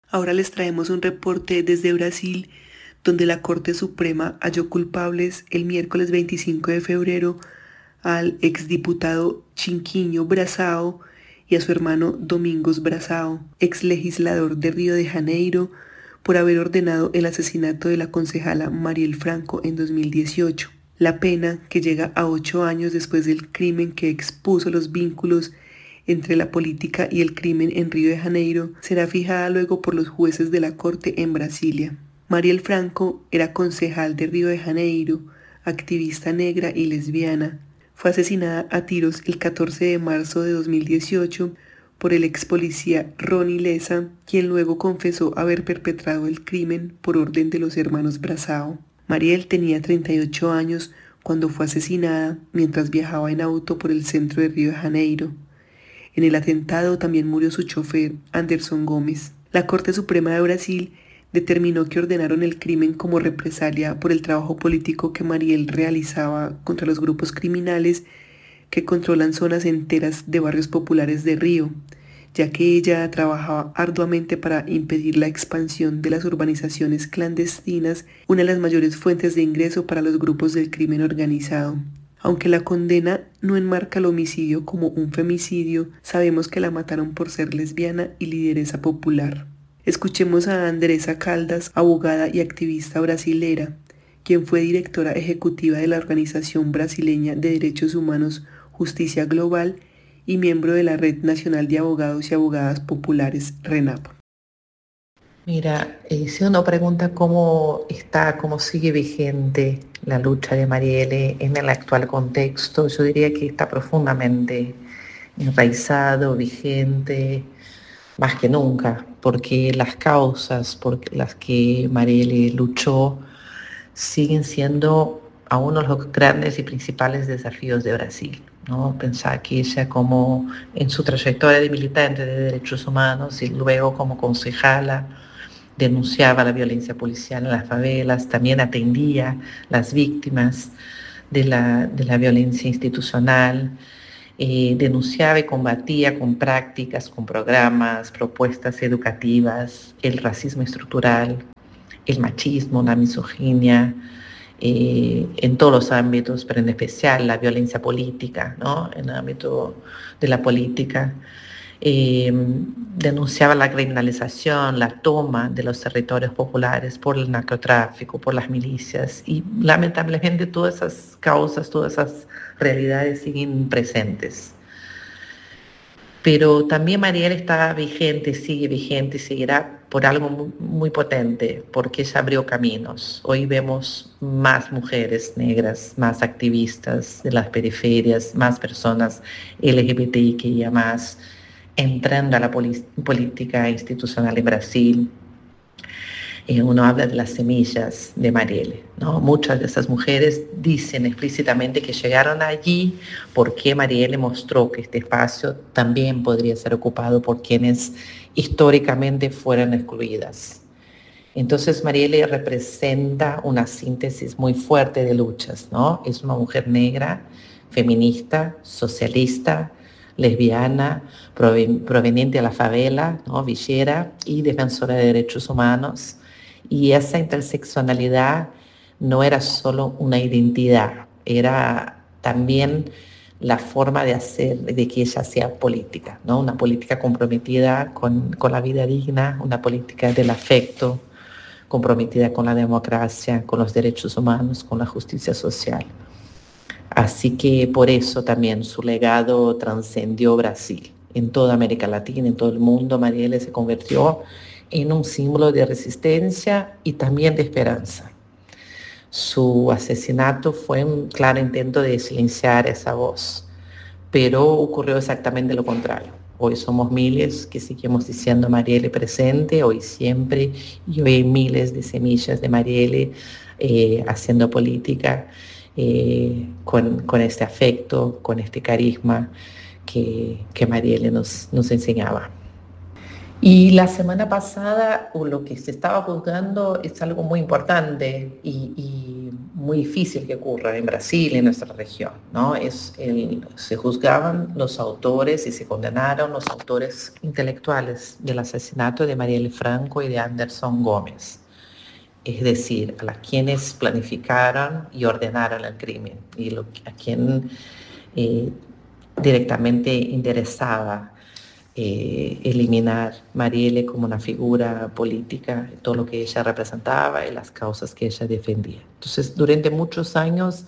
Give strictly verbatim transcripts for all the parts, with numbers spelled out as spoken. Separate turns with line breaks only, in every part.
Ahora les traemos un reporte desde Brasil, donde la Corte Suprema halló culpables el miércoles veinticinco de febrero al exdiputado Chinquinho Braçao y a su hermano Domingos Braçao, ex legislador de Río de Janeiro, por haber ordenado el asesinato de la concejala Mariel Franco en dos mil dieciocho. La pena, que llega a ocho años después del crimen que expuso los vínculos entre la política y el crimen en Río de Janeiro, será fijada luego por los jueces de la Corte en Brasilia. Mariel Franco era concejal de Río de Janeiro, activista negra y lesbiana. Fue asesinada a tiros el catorce de marzo de dos mil dieciocho por el ex policía Rony Lessa, quien luego confesó haber perpetrado el crimen por orden de los hermanos Braçao. Mariel tenía treinta y ocho años cuando fue asesinada mientras viajaba en auto por el centro de Río de Janeiro. En el atentado también murió su chofer, Anderson Gómez. La Corte Suprema de Brasil determinó que ordenaron el crimen como represalia por el trabajo político que Mariel realizaba contra los grupos criminales que controlan zonas enteras de barrios populares de Río, ya que ella trabajaba arduamente para impedir la expansión de las urbanizaciones clandestinas, una de las mayores fuentes de ingreso para los grupos del crimen organizado. Aunque la condena no enmarca el homicidio como un femicidio, sabemos que la mataron por ser lesbiana y lideresa popular. Escuchemos a Andresa Caldas, abogada y activista brasilera, quien fue directora ejecutiva de la Organización Brasileña de Derechos Humanos Justicia Global y miembro de la Red Nacional de Abogados y Abogadas Populares, RENAP.
Mira, eh, si uno pregunta cómo está, cómo sigue vigente la lucha de Marielle en el actual contexto, yo diría que está profundamente enraizado, vigente, más que nunca, porque las causas por las que Marielle luchó siguen siendo a uno de los grandes y principales desafíos de Brasil, ¿no? Pensar que ella, como en su trayectoria de militante de derechos humanos y luego como concejala, denunciaba la violencia policial en las favelas, también atendía las víctimas de la, de la violencia institucional, eh, denunciaba y combatía con prácticas, con programas, propuestas educativas, el racismo estructural, el machismo, la misoginia, eh, en todos los ámbitos, pero en especial la violencia política, ¿no? En el ámbito de la política. Eh, denunciaba la criminalización, la toma de los territorios populares por el narcotráfico, por las milicias, y lamentablemente todas esas causas, todas esas realidades siguen presentes. Pero también Marielle está vigente, sigue vigente y seguirá por algo muy, muy potente, porque ella abrió caminos. Hoy vemos más mujeres negras, más activistas de las periferias, más personas L G B T I Q I A más, entrando a la política institucional en Brasil. Eh, uno habla de las semillas de Marielle, ¿no? Muchas de esas mujeres dicen explícitamente que llegaron allí porque Marielle mostró que este espacio también podría ser ocupado por quienes históricamente fueron excluidas. Entonces Marielle representa una síntesis muy fuerte de luchas, ¿no? Es una mujer negra, feminista, socialista, lesbiana, proveniente de la favela, ¿no? Villera, y defensora de derechos humanos. Y esa interseccionalidad no era solo una identidad, era también la forma de hacer, de que ella hacía política, ¿no? Una política comprometida con, con la vida digna, una política del afecto, comprometida con la democracia, con los derechos humanos, con la justicia social. Así que por eso también su legado trascendió Brasil. En toda América Latina, en todo el mundo, Marielle se convirtió en un símbolo de resistencia y también de esperanza. Su asesinato fue un claro intento de silenciar esa voz, pero ocurrió exactamente lo contrario. Hoy somos miles que seguimos diciendo Marielle presente, hoy siempre, y hoy hay miles de semillas de Marielle eh, haciendo política. Eh, con, con este afecto, con este carisma que, que Marielle nos, nos enseñaba. Y la semana pasada lo que se estaba juzgando es algo muy importante y, y muy difícil que ocurra en Brasil, en nuestra región, ¿no? Es el, se juzgaban los autores y se condenaron los autores intelectuales del asesinato de Marielle Franco y de Anderson Gómez, es decir, a las quienes planificaron y ordenaron el crimen y lo, a quien eh, directamente interesaba Eh, eliminar Marielle como una figura política, todo lo que ella representaba y las causas que ella defendía. Entonces, durante muchos años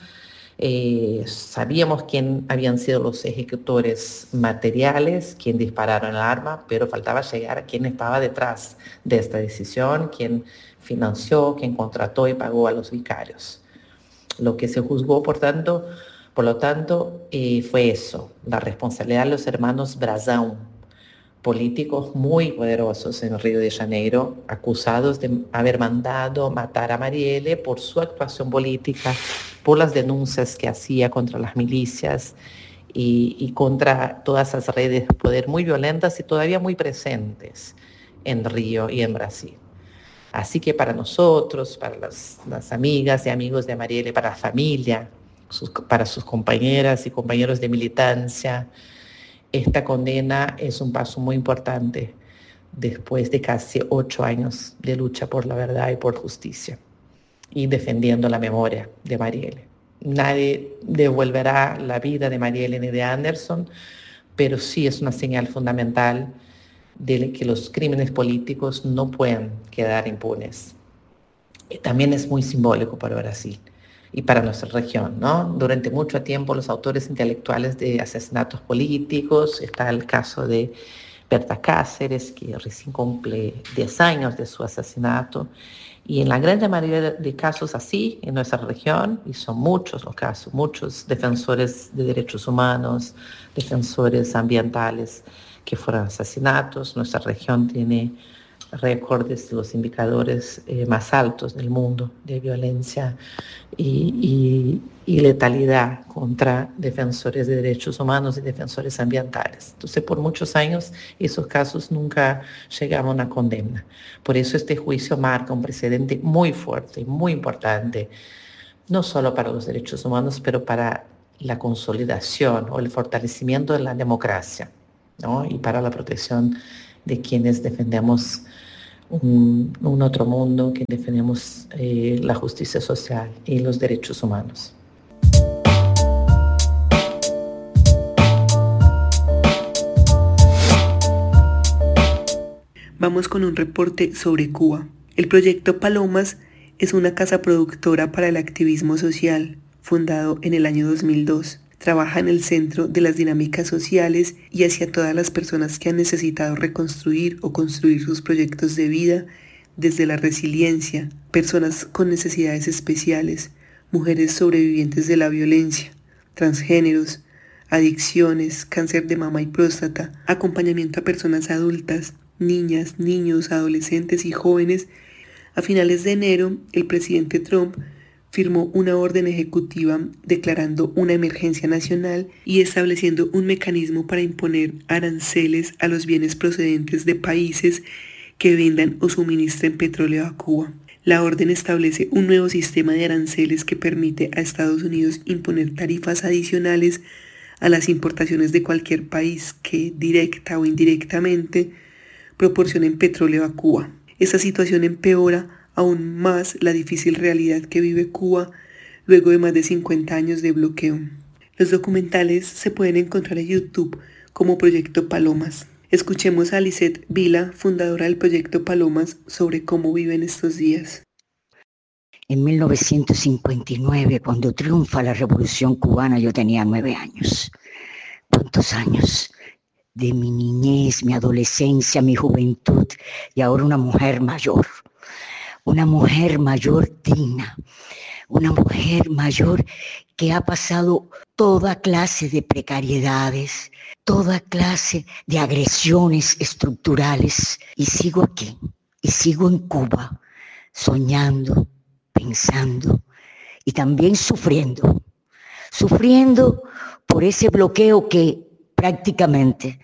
eh, sabíamos quién habían sido los ejecutores materiales, quién dispararon el arma, pero faltaba llegar a quién estaba detrás de esta decisión, quién financió, quién contrató y pagó a los vicarios. Lo que se juzgó, por tanto, por lo tanto, eh, fue eso, la responsabilidad de los hermanos Brazão, políticos muy poderosos en Río de Janeiro, acusados de haber mandado matar a Marielle por su actuación política, por las denuncias que hacía contra las milicias y, y contra todas esas redes de poder muy violentas y todavía muy presentes en Río y en Brasil. Así que para nosotros, para las, las amigas y amigos de Marielle, para la familia, sus, para sus compañeras y compañeros de militancia, esta condena es un paso muy importante después de casi ocho años de lucha por la verdad y por justicia y defendiendo la memoria de Marielle. Nadie devolverá la vida de Marielle ni de Anderson, pero sí es una señal fundamental de que los crímenes políticos no pueden quedar impunes. Y también es muy simbólico para Brasil y para nuestra región, ¿no? Durante mucho tiempo los autores intelectuales de asesinatos políticos, está el caso de Berta Cáceres, que recién cumple diez años de su asesinato, y en la gran mayoría de casos así, en nuestra región, y son muchos los casos, muchos defensores de derechos humanos, defensores ambientales que fueron asesinatos. Nuestra región tiene récords de los indicadores eh, más altos del mundo de violencia y, y, y letalidad contra defensores de derechos humanos y defensores ambientales. Entonces, por muchos años, esos casos nunca llegaban a una condena. Por eso este juicio marca un precedente muy fuerte y muy importante, no solo para los derechos humanos, pero para la consolidación o el fortalecimiento de la democracia, ¿no? Y para la protección de quienes defendemos un, un otro mundo, que defendemos eh, la justicia social y los derechos humanos.
Vamos con un reporte sobre Cuba. El proyecto Palomas es una casa productora para el activismo social, fundado en el año dos mil dos. Trabaja en el centro de las dinámicas sociales y hacia todas las personas que han necesitado reconstruir o construir sus proyectos de vida desde la resiliencia, personas con necesidades especiales, mujeres sobrevivientes de la violencia, transgéneros, adicciones, cáncer de mama y próstata, acompañamiento a personas adultas, niñas, niños, adolescentes y jóvenes. A finales de enero, el presidente Trump firmó una orden ejecutiva declarando una emergencia nacional y estableciendo un mecanismo para imponer aranceles a los bienes procedentes de países que vendan o suministren petróleo a Cuba. La orden establece un nuevo sistema de aranceles que permite a Estados Unidos imponer tarifas adicionales a las importaciones de cualquier país que, directa o indirectamente, proporcionen petróleo a Cuba. Esta situación empeora aún más la difícil realidad que vive Cuba luego de más de cincuenta años de bloqueo. Los documentales se pueden encontrar en YouTube como Proyecto Palomas. Escuchemos a Lisette Vila, fundadora del Proyecto Palomas, sobre cómo viven estos días.
En mil novecientos cincuenta y nueve, cuando triunfa la Revolución Cubana, yo tenía nueve años. ¿Cuántos años? De mi niñez, mi adolescencia, mi juventud, y ahora una mujer mayor. Una mujer mayor digna, una mujer mayor que ha pasado toda clase de precariedades, toda clase de agresiones estructurales. Y sigo aquí, y sigo en Cuba, soñando, pensando y también sufriendo. Sufriendo por ese bloqueo que prácticamente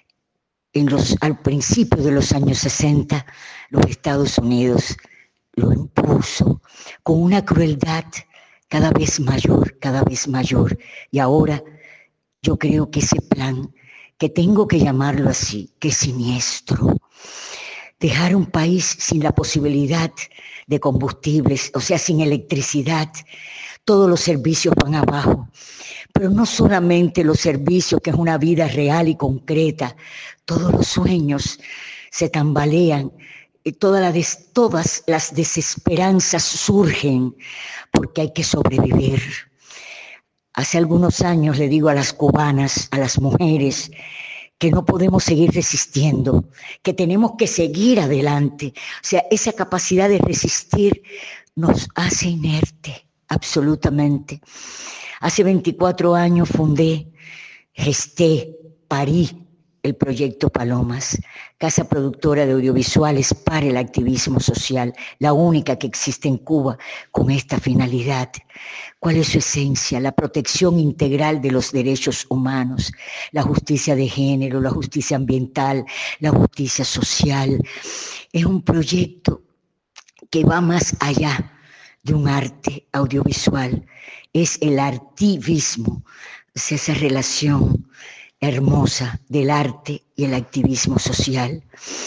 en los, al principio de los años sesenta los Estados Unidos lo impuso con una crueldad cada vez mayor, cada vez mayor. Y ahora yo creo que ese plan, que tengo que llamarlo así, que es siniestro, dejar un país sin la posibilidad de combustibles, o sea, sin electricidad, todos los servicios van abajo. Pero no solamente los servicios, que es una vida real y concreta, todos los sueños se tambalean, y todas las, todas las desesperanzas surgen porque hay que sobrevivir. Hace algunos años le digo a las cubanas, a las mujeres, que no podemos seguir resistiendo, que tenemos que seguir adelante. O sea, esa capacidad de resistir nos hace inerte, absolutamente. Hace veinticuatro años fundé, gesté, parí el proyecto Palomas, casa productora de audiovisuales para el activismo social, la única que existe en Cuba con esta finalidad. ¿Cuál es su esencia? La protección integral de los derechos humanos, la justicia de género, la justicia ambiental, la justicia social. Es un proyecto que va más allá de un arte audiovisual, es el artivismo, es esa relación hermosa del arte y el activismo social.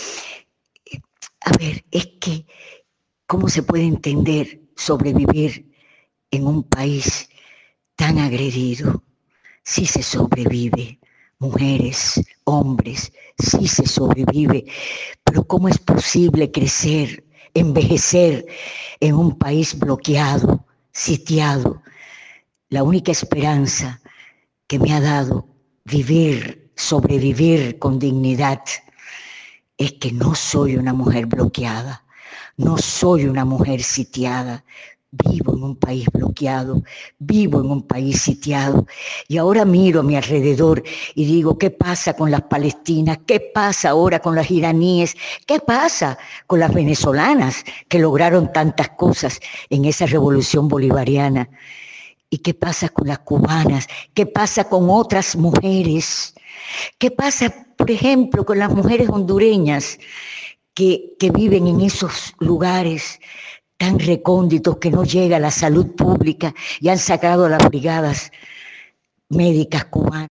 A ver, es que, ¿cómo se puede entender sobrevivir en un país tan agredido? Sí se sobrevive, mujeres, hombres, sí se sobrevive, pero ¿cómo es posible crecer, envejecer en un país bloqueado, sitiado? La única esperanza que me ha dado vivir, sobrevivir con dignidad, es que no soy una mujer bloqueada, no soy una mujer sitiada, vivo en un país bloqueado, vivo en un país sitiado, y ahora miro a mi alrededor y digo, ¿qué pasa con las palestinas? ¿Qué pasa ahora con las iraníes? ¿Qué pasa con las venezolanas que lograron tantas cosas en esa revolución bolivariana? ¿Y qué pasa con las cubanas? ¿Qué pasa con otras mujeres? ¿Qué pasa, por ejemplo, con las mujeres hondureñas que, que viven en esos lugares tan recónditos que no llega la salud pública y han sacado a las brigadas médicas cubanas?